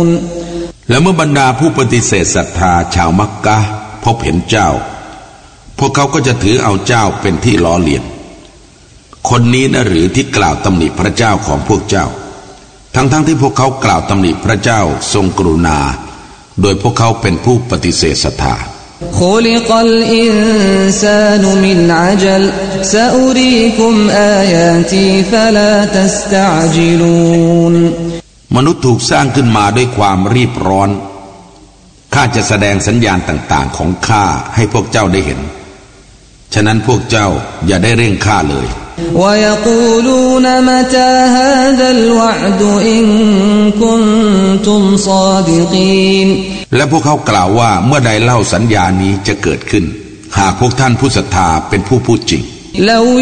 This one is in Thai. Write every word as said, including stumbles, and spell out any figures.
และเมื่อบรรดาผู้ปฏิเสธศรัทธาชาวมักกะฮ์พบเห็นเจ้าพวกเขาก็จะถือเอาเจ้าเป็นที่ล้อเลียนคนนี้นะหรือที่กล่าวตำหนิพระเจ้าของพวกเจ้าทั้งๆ ท, ที่พวกเขากล่าวตำหนิพระเจ้าทรงกรุณาโดยพวกเขาเป็นผู้ปฏิเสธศรัทธา خلق الإنسان من عجل سأريكم آياتي فلا تستعجلون มนุษย์ถูกสร้างขึ้นมาด้วยความรีบร้อนข้าจะแสดงสัญญาณต่างๆของข้าให้พวกเจ้าได้เห็นฉะนั้นพวกเจ้าอย่าได้เร่งข้าเลย ويقولون متى هذا الوعد إن كنتم صادقين และพวกเขากล่าวว่าเมื่อใดเล่าสัญญานี้จะเกิดขึ้นหากพวกท่านผู้ศรัทธาเป็นผู้พูดจริง